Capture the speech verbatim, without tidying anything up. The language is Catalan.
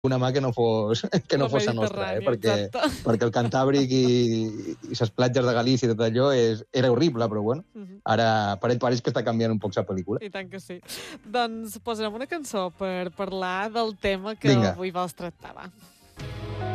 una mà que no fos, que no La fos la nostra, eh? Mediterrània, perquè, exacte. perquè el Cantàbric i, i les platges de Galícia i tot allò és, era horrible, però bueno, Mhm. ara pareix, pareix que està canviant un poc la pel·lícula. I tant que sí. Doncs posarem una cançó per parlar del tema que Vinga. avui vols tractar, va.